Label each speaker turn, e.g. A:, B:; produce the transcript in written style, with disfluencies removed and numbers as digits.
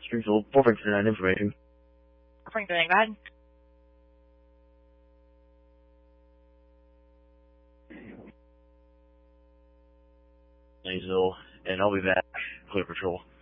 A: Springfield, 459 information.
B: Frank, go ahead.
A: Lanesville, and I'll be back. Clear patrol.